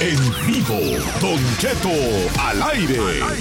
En vivo, Don Cheto al aire.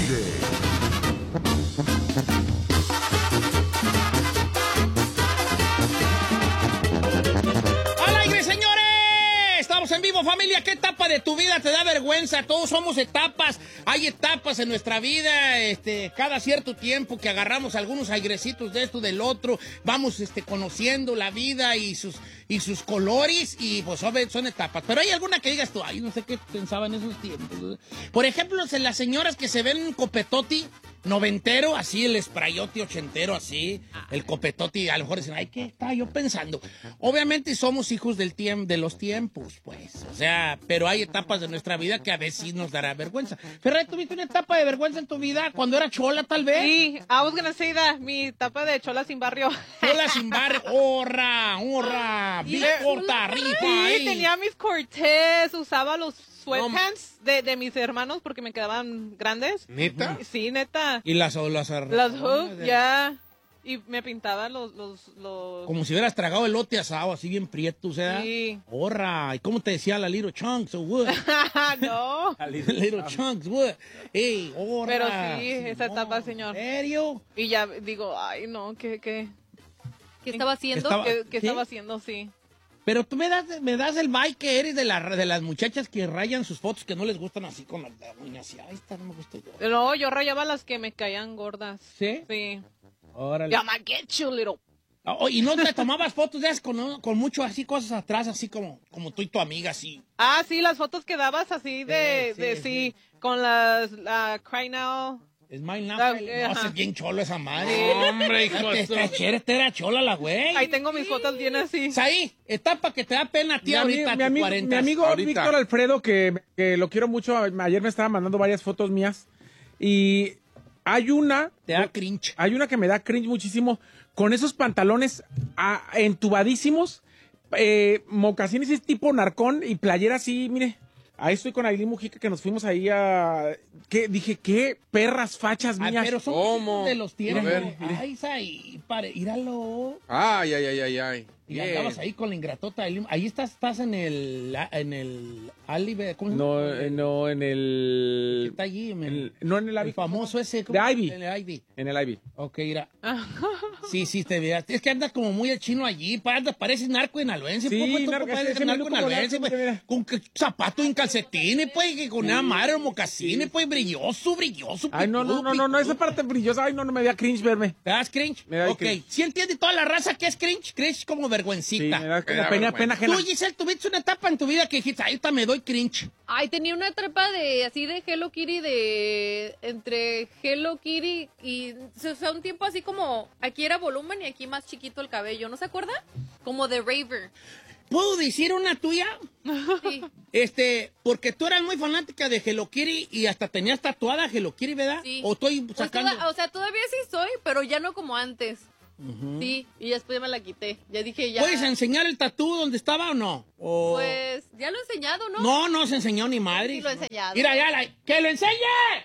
¡Al aire, señores! Estamos en vivo, familia. ¿Qué etapa de tu vida te da vergüenza? Todos somos etapas. Hay etapas en nuestra vida, cada cierto tiempo que agarramos algunos airecitos de esto, del otro. Vamos, conociendo la vida y sus colores y, pues, son etapas. Pero hay alguna que digas tú, ay, no sé qué pensaba en esos tiempos. Por ejemplo, las señoras que se ven un copetoti noventero, así, el sprayote ochentero, así, el copetoti, a lo mejor dicen, ay, ¿qué estaba yo pensando? Obviamente somos hijos de los tiempos, pues, o sea, pero hay etapas de nuestra vida que a veces sí nos dará vergüenza. Ferrari, ¿tuviste una etapa de vergüenza en tu vida cuando era chola, tal vez? Sí, I was gonna say that, mi etapa de chola sin barrio. Chola sin barrio, horra, bien corta, arriba, Sí, tenía mis Cortés, usaba los sweatpants de mis hermanos porque me quedaban grandes. ¿Neta? Sí, neta. Y las hoops, ya. Y me pintaba los... Como si hubieras tragado elote asado, así bien prieto, o sea. Sí. Horra. ¿Y cómo te decía la Little Chunks of Wood? No. La Little Chunks Wood. Ey, horra. Pero sí, esa etapa, señor. ¿En serio? Y ya digo, ay, no, ¿qué estaba haciendo? ¿Qué estaba haciendo? Sí. Pero tú me das el vibe que eres de las muchachas que rayan sus fotos que no les gustan así con las uñas así. Ay, esta no me gusta yo. No, yo rayaba las que me caían gordas. ¿Sí? Sí. Órale. Ya, me get you, little. Oh, ¿y no te tomabas fotos de esas con mucho así cosas atrás, así como tú y tu amiga, así? Ah, sí, las fotos que dabas así sí, con la Cry Now. Es Mine Now. Ah, No, es bien cholo esa madre. Sí. Hombre, hijo de esta era chola la güey. Ahí tengo mis fotos bien así. Ahí, etapa que te da pena a ti ahorita, mi amigo Ahorita. Víctor Alfredo, que lo quiero mucho, ayer me estaba mandando varias fotos mías. Y hay una... Te da cringe. Hay una que me da cringe muchísimo, con esos pantalones entubadísimos, mocasines es tipo narcón y playera así, mire. Ahí estoy con Ailín Mujica que nos fuimos ahí dije, qué perras fachas mías. Pero son ¿Cómo? de los tiempos. A ver, Ay, íralo. Ay. Y andabas ahí con la ingratota. Ahí estás en el Alibe. ¿Cómo se llama? No, en el... Está allí. no en el El Ivy. famoso ese. De Ivy. En el Ivy. En el Ivy. Ok, mira. Sí, te veas. Es que andas como muy el chino allí. Pareces narco enaloense. Sí, pues, narco, pareces ese narco menú como enaloense. narco, Pues, mira. con zapatos en calcetines, pues, que con una madre, mocasines, pues, brilloso. Ay, no, esa parte brillosa. Ay, no me da cringe verme. ¿Te das cringe? Me da Ok. cringe. ¿Sí entiende toda la raza que es cringe? Cringe como Sí, vergüencita. me da como Me da pena vergüenza. ajena. Tú, Giselle, tuviste una etapa en tu vida que dijiste, ahorita me doy cringe. Ay, tenía una etapa así de Hello Kitty, entre Hello Kitty y, o sea, un tiempo así como, aquí era volumen y aquí más chiquito el cabello, ¿no se acuerda? Como de Raver. ¿Puedo decir una tuya? Sí. Porque tú eras muy fanática de Hello Kitty y hasta tenías tatuada Hello Kitty, ¿verdad? Sí. ¿O estoy Pues sacando? o sea, todavía sí soy, pero ya no como antes. Sí, y después ya me la quité. Ya dije, ya. ¿Puedes enseñar el tatú donde estaba o no? O... Pues, ya lo he enseñado, ¿no? No se enseñó ni madre. Sí, lo he enseñado. Mira, ¡que lo enseñe!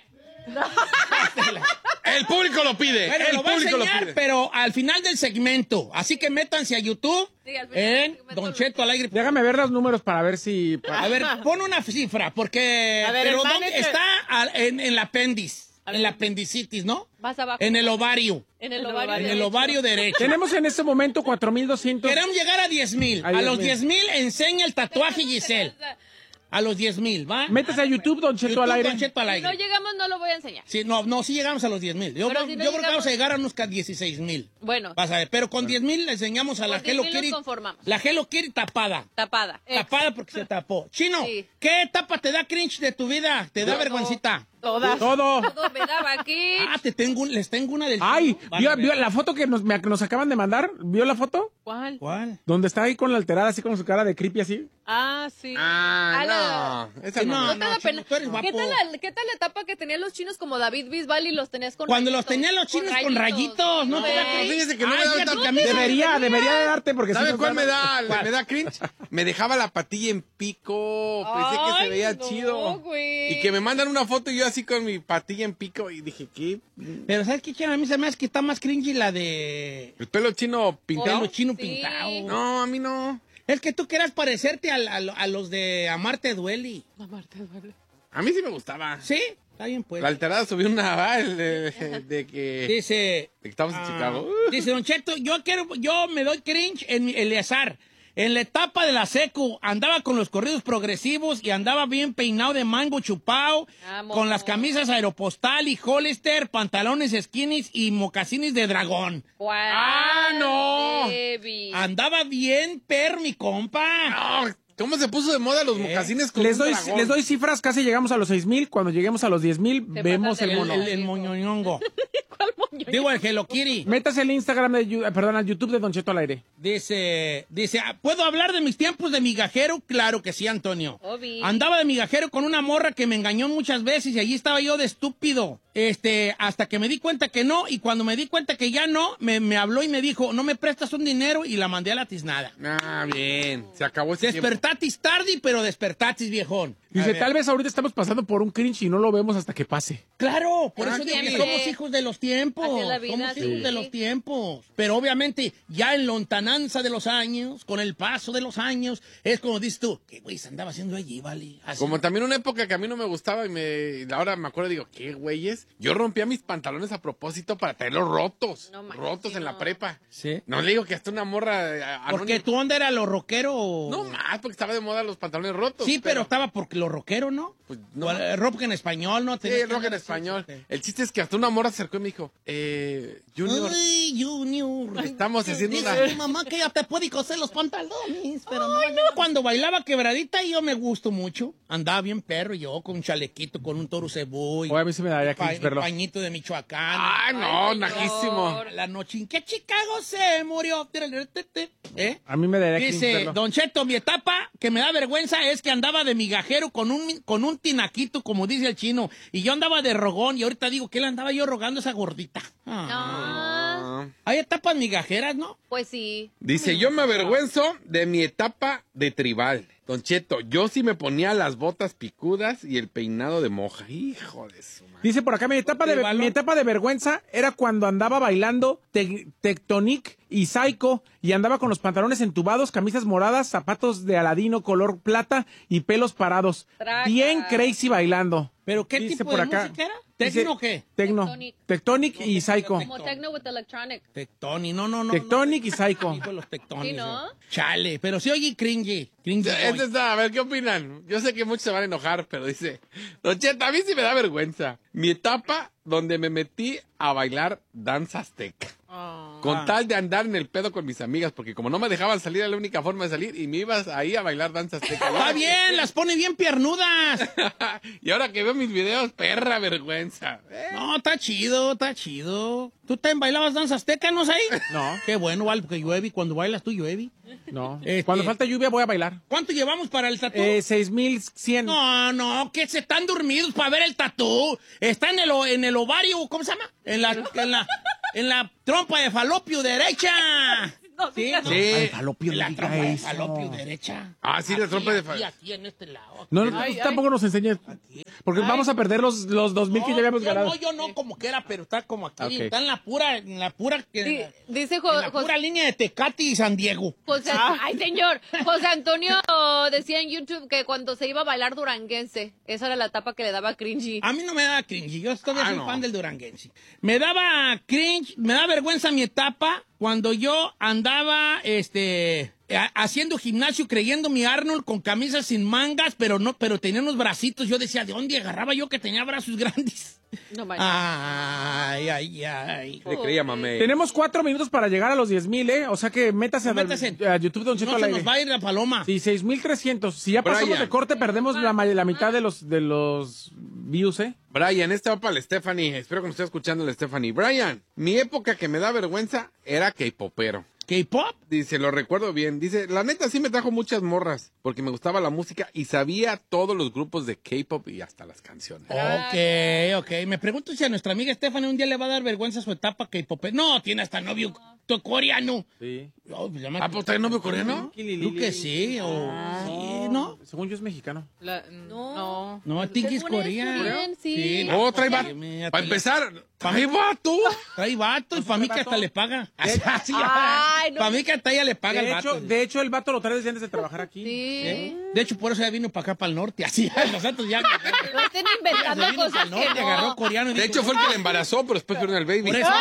El público lo pide. Bueno, el lo va a público lo enseñar, pide. pero al final del segmento. Así que métanse a YouTube Sí, al final del en segmento Don lo- Cheto al aire. Déjame ver los números para ver si... A ver, pon una cifra, porque... A ver, pero el ¿dónde manager. está? En el apéndice. En la apendicitis, ¿no? Más abajo. En el ovario. En el En el ovario. ovario. En el derecho. ovario derecho. Tenemos en este momento 4,200. Queremos llegar a 10,000. A A los 10,000. 10,000 enseña el tatuaje, Giselle. A los 10,000, ¿va? Métese a YouTube, Don Cheto YouTube, al aire. Don Cheto al Si aire. no llegamos, no lo voy a enseñar. Sí, sí llegamos a los 10,000. Yo Pero creo si no yo creo que llegamos- vamos a llegar a unos 16,000. Bueno, Vas a ver, pero con 10,000 le enseñamos a la Con Hello 10,000 nos Kitty. conformamos. La Hello Kitty tapada. tapada. Tapada porque se tapó. Chino, Sí. ¿qué etapa te da cringe de tu vida? ¿Te da Todo. vergüencita? Todas. Todo. Todo me daba aquí. Ah, les tengo una del... Ay, Van a ¿vio ver. la foto que nos acaban de mandar? ¿Vio la foto? ¿Cuál? ¿Cuál? Donde está ahí con la alterada, así con su cara de creepy así. Ah, sí. Ah, no. Esa Sí, no. ¿No te da Chino, pena? tú eres guapo. ¿Qué tal la etapa que tenían los chinos como David Bisbal y los tenías con Cuando los rayitos? tenían los chinos con rayitos, ¿no? ¿no te da ves? cringe? Fíjese que no me Ay, da fíjate tanta- que a mí Debería de darte porque ¿Sabe nos cuál me da? ¿Cuál? Me da cringe. Me dejaba la patilla en pico. Pensé que se Ay, veía no, chido. güey. Y que me mandan una foto y yo así con mi patilla en pico. Y dije, ¿qué? Pero ¿sabes qué, Chino? A mí se me hace que está más cringy la de... ¿El pelo chino pintado? Pelo chino Sí. pintado. No, a mí no. Es que tú quieras parecerte a los de Amarte Duele. Amarte duele. A mí sí me gustaba. ¿Sí? Está bien, pues. La alterada subió una de que Dice... estamos en Chicago. Dice, Don Cheto, yo me doy cringe en Eleazar. En la etapa de la secu, andaba con los corridos progresivos y andaba bien peinado de mango chupado, Vamos. con las camisas Aeropostal y Hollister, pantalones skinnies y mocasines de dragón. ¡Ah, no! Baby. Andaba bien mi compa. No, ¿cómo se puso de moda los mocasines con Les un doy, dragón? les doy cifras, casi llegamos a los 6,000. Cuando lleguemos a los 10,000, Te vemos pasas el de mono. El moñoñongo. ¿Cuál moño? Digo, el Hello Kitty. Métase el Instagram al YouTube de Don Cheto al aire. Dice, ¿puedo hablar de mis tiempos de migajero? Claro que sí, Antonio. Obi. Andaba de migajero con una morra que me engañó muchas veces y allí estaba yo de estúpido. Hasta que me di cuenta que no, y cuando me di cuenta que ya no, me habló y me dijo, no me prestas un dinero, y la mandé a la tiznada. Ah, bien. Se acabó ese tiempo. Despertatis tarde, pero despertatis viejón. A Dice, ver. tal vez ahorita estamos pasando por un cringe y no lo vemos hasta que pase. Claro, por Ah, eso digo que siempre. somos hijos de los tiempos. Así es la vida, Somos sí. hijos de los tiempos. Pero obviamente, ya en lontananza de los años, con el paso de los años, es como dices tú, ¿qué güey se andaba haciendo allí, vale? Así. Como también una época que a mí no me gustaba ahora me acuerdo y digo, ¿qué güeyes? Yo rompía mis pantalones a propósito para traerlos rotos. No manches, rotos en la no. prepa. ¿Sí? No le digo que hasta una morra Porque anónima. tu onda era lo rockero. o- No más, porque estaba de moda los pantalones rotos. Sí, pero estaba porque lo rockero, ¿no? Pues no. O el rock en español, ¿no? Sí, Tenías el rock que en andar así, español. ok. El chiste es que hasta una morra se acercó y me dijo, Junior, Ay, Junior. estamos haciendo Dice una... mi mamá que ya te puede coser los pantalones, pero no. Cuando bailaba quebradita yo me gusto mucho. Andaba bien perro yo, con un chalequito, con un toro cebú. O a mí se me daría cringe verlo. Pañito de Michoacán. ¡Ah, no, Ay, najísimo! señor. La noche en que Chicago se murió. ¿Eh? A mí me daría cringe Dice, verlo. Don Cheto, mi etapa que me da vergüenza es que andaba de migajero con un tinaquito, como dice el chino, y yo andaba de rogón, y ahorita digo que le andaba yo rogando a esa gordita. Ah, Hay etapas migajeras, ¿no? pues sí. Dice, yo me avergüenzo de mi etapa de tribal. Don Cheto, yo sí me ponía las botas picudas y el peinado de moja. Hijo de su madre. Dice por acá, mi etapa ¿Balón? de vergüenza era cuando andaba bailando Tectonic y Psycho y andaba con los pantalones entubados, camisas moradas, zapatos de Aladino color plata y pelos parados. Traca. Bien crazy bailando. ¿Pero qué Dice tipo por de acá, música era? dice, ¿Tecno o qué? Tectonic y Psycho. Como techno with electronic. Tectoni, no. Tectonic y Psycho. Hijo de los tectonis. Sí, ¿no? Chale, pero sí oye cringy. Cringy boy. A ver, ¿qué opinan? Yo sé que muchos se van a enojar, pero dice, Don Cheto, a mí sí me da vergüenza. Mi etapa donde me metí a bailar danza azteca. Con tal de andar en el pedo con mis amigas, porque como no me dejaban salir, era la única forma de salir, y me ibas ahí a bailar danza azteca. Está bien, las pone bien piernudas. Y ahora que veo mis videos, perra vergüenza. No, está chido, está chido. ¿Tú también bailabas danza azteca, no sé? No. Qué bueno, vale, porque llueve y cuando bailas tú llueve. No. Este- Cuando falta lluvia voy a bailar. ¿Cuánto llevamos para el tatú? 6,100. No, que se están dormidos para ver el tatú. Está en el ovario, ¿cómo se llama? En la trompa de falopio derecha. No, Sí, digas- no. Sí. Ay, falopio, En la no trompa diga de eso. falopio derecha. Ah, sí, la trompa de Aquí, aquí en este lado. No, Aquí. tú tampoco nos enseñes. Porque vamos a perder los 2,000 que ya habíamos ganado. Yo no, como que era, pero está como aquí. Ok. Está en la pura, Di- dice en la José, pura línea de Tecate y San Diego. ay señor, José Antonio decía en YouTube que cuando se iba a bailar duranguense, esa era la etapa que le daba cringy. A mí no me daba cringe, yo todavía soy no. fan del duranguense. Me daba cringe, me da vergüenza mi etapa cuando yo andaba, haciendo gimnasio, creyendo mi Arnold con camisas sin mangas, pero tenía unos bracitos. Yo decía, ¿de dónde agarraba yo que tenía brazos grandes? No manches. Ay. Le creía mamey. Tenemos 4 minutos para llegar a los 10,000, ¿eh? O sea que métase a YouTube Don Cheto No al se aire. nos va a ir la paloma. Sí, 6,300. Si ya pasamos Brian. de corte, perdemos la mitad de los views, ¿eh? Brian, esta va para la Stephanie. Espero que nos esté escuchando la Stephanie. Brian, mi época que me da vergüenza era K-popero. ¿K-pop? Dice, lo recuerdo bien. Dice, la neta sí me trajo muchas morras, porque me gustaba la música y sabía todos los grupos de K-pop y hasta las canciones. Ok. Me pregunto si a nuestra amiga Stephanie un día le va a dar vergüenza su etapa K-pop. No, tiene hasta novio coreano. Sí. Oh, pues, ¿Pues trae novio coreano? Creo que sí, sí, ¿no? Según yo es mexicano. No. No, I think it's coreano. Sí. no, Trae vato. Para empezar, trae vato. Trae vato y para mí que hasta le paga. Ay, no. Para mí que hasta ella le paga el vato. De hecho, el vato lo trae desde antes de trabajar aquí. Sí. De hecho, por eso ya vino para acá, para el norte. Así, nosotros ya. No estén inventando Se vino cosas pa'l norte, que agarró no. coreano. y De dijo, hecho, fue el que le embarazó, pero después perdieron el baby. Por eso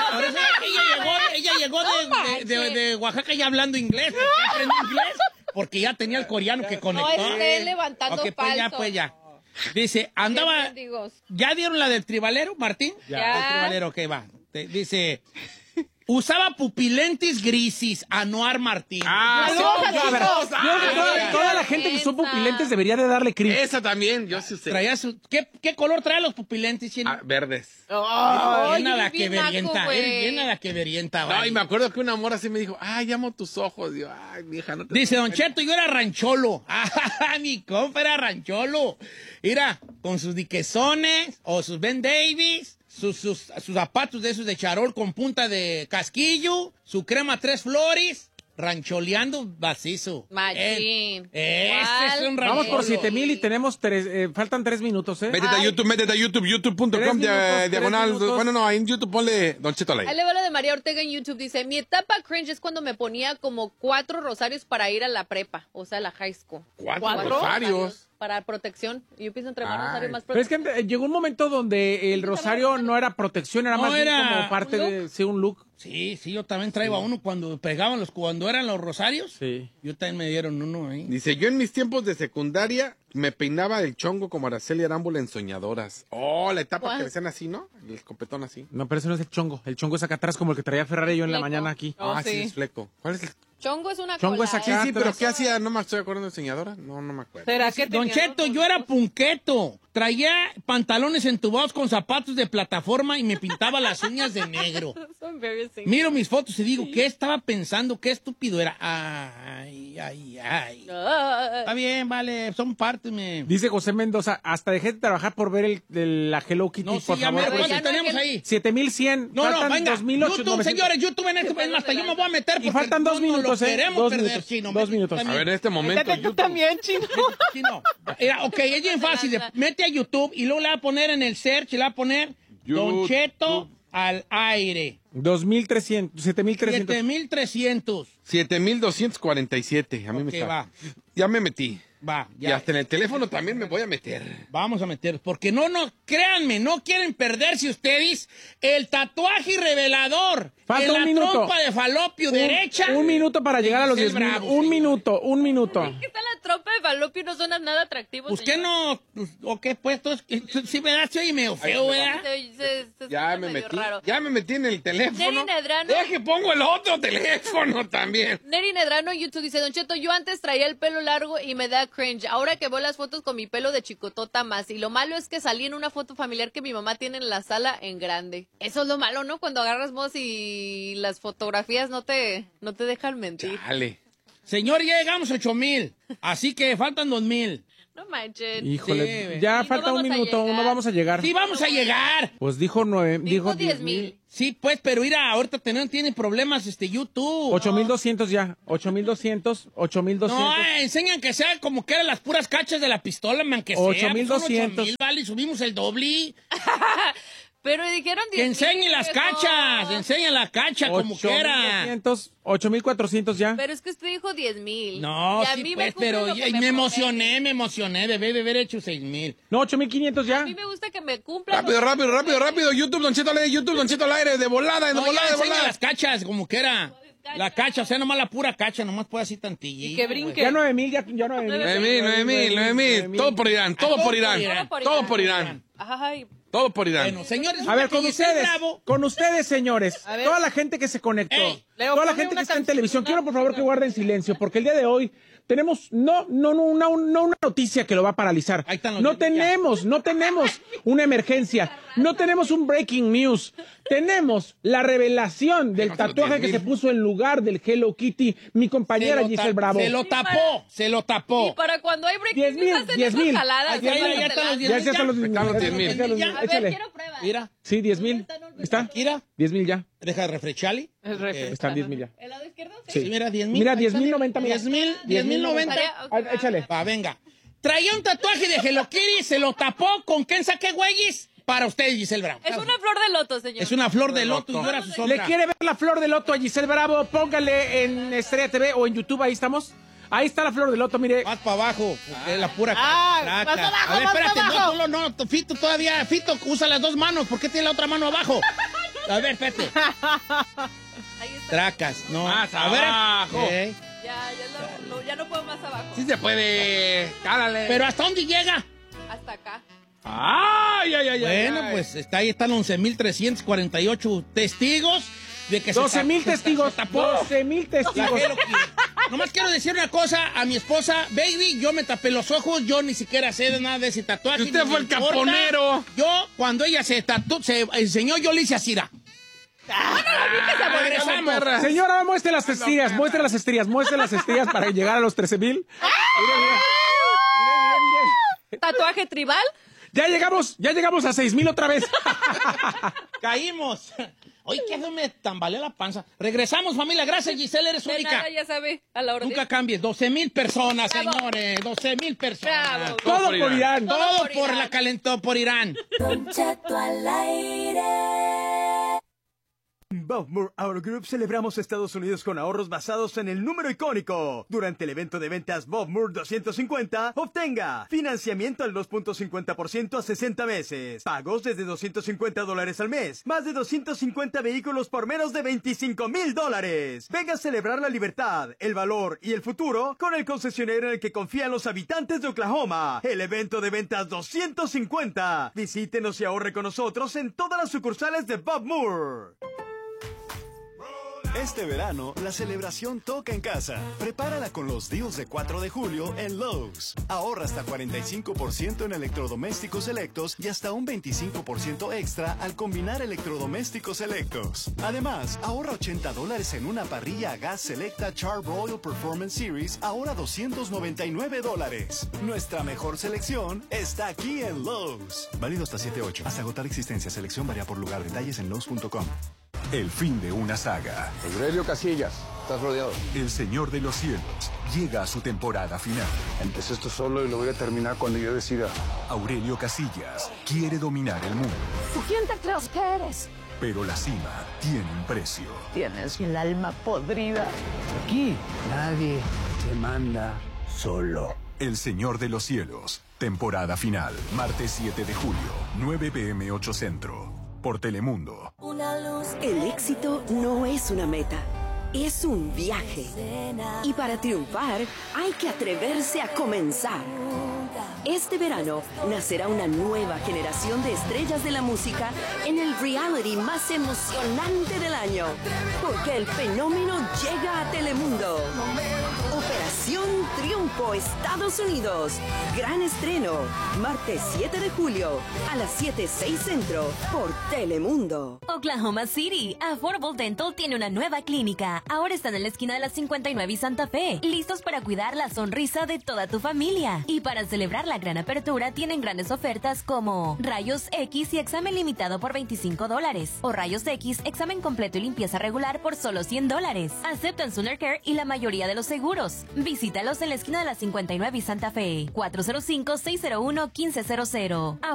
ella llegó de Oaxaca ya hablando inglés. Aprendió inglés porque ya tenía el coreano que conectó. No esté levantando Ok, pues falso. ya. Dice, andaba... Mendigos. ¿Ya dieron la del tribalero, Martín? Ya. El tribalero, ok, va. Dice... Usaba pupilentes grises, Anuar Martín. A ver, toda la gente que usó pupilentes debería de darle cringe. Esa también, yo sí usé. Traía ¿Qué color trae los pupilentes, Chino? Verdes. Bien a la que bien naco, verienta, güey. bien a la que verienta. No, vale. y me acuerdo que una amor así me dijo, ay, amo tus ojos. Yo, ay, vieja, no te... Dice Don Cheto, yo era rancholo. Ah, mi compa era rancholo. Mira, con sus diquesones o sus Ben Davis, sus zapatos de esos de charol con punta de casquillo, su crema 3 flores, rancholeando macizo. Machín. Este es un rancholo. Vamos por 7,000 y tenemos faltan 3 minutos, ¿eh? Métete a YouTube, youtube.com, 3 minutos, diagonal. 3 minutos. Bueno, no, ahí en YouTube ponle Don Cheto al Ahí aire. le va lo de María Ortega en YouTube. Dice, mi etapa cringe es cuando me ponía como 4 rosarios para ir a la prepa, o sea, la high school. 4 rosarios. Para protección. Yo pienso entre más Ay. rosario, más Pero es protección. que llegó un momento donde el rosario no era protección, era No, más bien era como parte de sí, un look. Sí, yo también traía uno cuando cuando eran los rosarios. Sí. Yo también me dieron uno ahí. Dice, yo en mis tiempos de secundaria me peinaba el chongo como Araceli Arámbula en Soñadoras. Oh, la etapa ¿Cuál? que le hacían así, ¿no? El copetón así. No, pero ese no es el chongo. El chongo es acá atrás como el que traía Ferrari yo en la Fleco. mañana aquí. Oh, sí, sí. es fleco. ¿Cuál es el...? Chongo es una Chongo es colada. aquí. Sí, pero atrás. ¿qué hacía? No me estoy acordando de Soñadora. No me acuerdo. ¿Será que Don tenía Cheto, los yo era dos? punqueto. Traía pantalones entubados con zapatos de plataforma y me pintaba las uñas de negro. So embarrassing. Miro mis fotos y digo, ¿qué estaba pensando? ¿Qué estúpido era? Ay. Está bien, vale, son partes, me... Dice José Mendoza, hasta dejé de trabajar por ver la Hello Kitty, No, sí, por ya favor. me pues, ¿cuánto ya no tenemos es que- ahí? 7,100. No, faltan venga, 2,800. YouTube, señores, YouTube en este país, hasta yo me voy a meter porque faltan 2 no minutos, lo ¿eh? queremos 2 perder, minutos. Chino. 2 minutos. A ver, en este momento, Métete tú YouTube. también, chino. Chino. Mira, ok, es bien fácil. Mete a YouTube y luego le va a poner en el search, le va a poner Don YouTube. Cheto al aire. 2,300, 7,300. 7,300. 7,247. A mí me Ok, está. va. Ya me metí. Va, Y ya. hasta en el teléfono también me voy a meter. Vamos a meter, porque no, créanme, no quieren perderse ustedes el tatuaje revelador. Falta en un la minuto. trompa de falopio derecha. Un minuto para llegar a los Giselle 10,000. Bravo, Un señor. minuto, un minuto. ¿Qué tal la tropa de falopio? No suena nada atractivo. Pues que no, o qué puestos, sí me da, soy medio feo, ¿verdad? Ya me metí. Raro. Ya me metí en el teléfono. Neri Nedrano. Deje, pongo el otro teléfono también. Neri Nedrano en YouTube dice, Don Cheto, yo antes traía el pelo largo y me da cringe. Ahora que veo las fotos con mi pelo de chicotota más. Y lo malo es que salí en una foto familiar que mi mamá tiene en la sala en grande. Eso es lo malo, ¿no? Cuando agarras voz y las fotografías no te dejan mentir. Dale. Señor, ya llegamos a 8,000, así que faltan 2,000. No manches. Híjole, Sí, ya no falta un vamos a minuto, llegar. no vamos a llegar. Sí, vamos a llegar. Pues dijo 9, dijo 10,000. Sí, pues, pero mira, ahorita tiene problemas YouTube. 8,200 ya, 8,200, 8,200. No, enseñan que sea como que eran las puras cachas de la pistola, man, que sea. 8,200. Pues, 8,000, vale, subimos el doble. Pero dijeron Que 10,000, enseñen las viejo. cachas, enseñen la cacha como quiera. 8,200, 8,400 ya. Pero es que usted dijo 10,000. No, Y a sí, mí pues, me cumple pero lo que me promete. emocioné, debí de haber hecho 6,000. No, 8,500 A ya. mí me gusta que me cumplan. Rápido. YouTube, Don Cheto al aire. YouTube, Don Cheto al aire. De volada, de No, ya volada, de enseña volada. las cachas como quiera. La cacha, o sea, nomás la pura cacha, nomás puede así tantillito. Y que brinque. Ya 9,000, ya 9,000. 9,000. Todo por Irán, todo por Irán. Todo por Irán. Ay, Todo por Irán. Bueno, señores, A ver, con Giselle ustedes, Bravo. con ustedes, señores, A ver. toda la gente que se conectó, Ey, Leo, toda la ponme gente que una está en canción, televisión, una quiero por favor que música. guarden silencio, porque el día de hoy tenemos no una noticia que lo va a paralizar. Ahí están los No niños, tenemos una emergencia, no tenemos un breaking news, tenemos la revelación del Déjame tatuaje los que 10,000. se puso en lugar del Hello Kitty, mi compañera Giselle Bravo. Se lo y tapó. para cuando hay breaking 10,000, news hacen 10,000. esas jaladas. Ahí, ya están los 10,000. Ya están los Están los 10,000. 10,000. A ver, Échale. quiero pruebas. Mira. Sí, 10,000. ¿Está? Akira, 10,000 ya. deja de refrescarle. Están 10,000 ya. ¿El lado izquierdo? Sí, mira, 10,000. Mira, 10,090, mira. 10,090. Échale. Va, venga. Traía un tatuaje de Hello Kitty, se lo tapó. ¿Con quién saqué, güeyes? Para usted, Giselle Bravo. Es una flor de loto, señor. Es una flor de loto y llora su sombra. ¿Le quiere ver la flor de loto a Giselle Bravo? Póngale en Estrella TV o en YouTube, ahí estamos. Ahí está la flor de loto, mire. Más para abajo, porque es la pura más craca. abajo, A ver, más espérate, abajo. no, Fito todavía, Fito usa las dos manos, ¿por qué tiene la otra mano abajo? A ver, espérate. Ahí está. Tracas, no. Más a ver. abajo. Ya no puedo más abajo. Sí se puede. Cálale. Pero ¿hasta dónde llega? Hasta acá. Ay. Bueno, pues ahí están 11,348 testigos de que 12,000 testigos. 12,000 testigos. Nomás quiero decir una cosa a mi esposa, baby, yo me tapé los ojos, yo ni siquiera sé de nada de ese tatuaje. Usted ni fue me el importa. caponero. Yo, cuando ella se enseñó, yo le hice así. Regresamos. Señora, muestre las estrías, muestre las estrías para llegar a los 13,000. Mire. ¿Tatuaje tribal? Ya llegamos a 6,000 otra vez. Caímos. Oye, ¿qué me tambaleó la panza? Regresamos, familia. Gracias, Giselle, eres De única. nada, ya sabe, a la hora. Nunca cambies. 12,000 personas, Bravo. señores. 12,000 personas. Bravo. Todo por Irán. Todo por la calentó por Irán. Don Cheto al aire. En Bob Moore Auto Group celebramos Estados Unidos con ahorros basados en el número icónico. Durante el evento de ventas Bob Moore 250, obtenga financiamiento al 2.50% a 60 meses, pagos desde $250 al mes, más de 250 vehículos por menos de $25,000. Venga a celebrar la libertad, el valor y el futuro con el concesionario en el que confían los habitantes de Oklahoma. El evento de ventas 250. Visítenos y ahorre con nosotros en todas las sucursales de Bob Moore. Este verano, la celebración toca en casa. Prepárala con los deals de 4 de julio en Lowe's. Ahorra hasta 45% en electrodomésticos selectos y hasta un 25% extra al combinar electrodomésticos selectos. Además, ahorra $80 en una parrilla a gas selecta Char-Broil Performance Series, ahora $299. Nuestra mejor selección está aquí en Lowe's. Válido hasta 7/8. Hasta agotar existencia. Selección varía por lugar. Detalles en Lowe's.com. El fin de una saga. Aurelio Casillas, estás rodeado. El Señor de los Cielos llega a su temporada final. Empecé esto solo y lo voy a terminar cuando yo decida. Aurelio Casillas quiere dominar el mundo, ¿Quién te crees que eres? pero la cima tiene un precio. Tienes el alma podrida. Aquí nadie te manda solo. El Señor de los Cielos, temporada final, martes 7 de julio, 9 p.m. 8 Centro, por Telemundo. El éxito no es una meta, es un viaje. Y para triunfar hay que atreverse a comenzar. Este verano nacerá una nueva generación de estrellas de la música en el reality más emocionante del año. Porque el fenómeno llega a Telemundo. Operación Triunfo, Estados Unidos. Gran estreno, martes 7 de julio a las 7:06 Centro por Telemundo. Oklahoma City, Affordable Dental tiene una nueva clínica. Ahora están en la esquina de la 59 y Santa Fe, listos para cuidar la sonrisa de toda tu familia. Y para celebrar la gran apertura, tienen grandes ofertas como rayos X y examen limitado por $25, o rayos X, examen completo y limpieza regular por solo $100. Aceptan Sooner Care y la mayoría de los seguros. Visítalos en la esquina de la 59 y Santa Fe, 405-601-1500.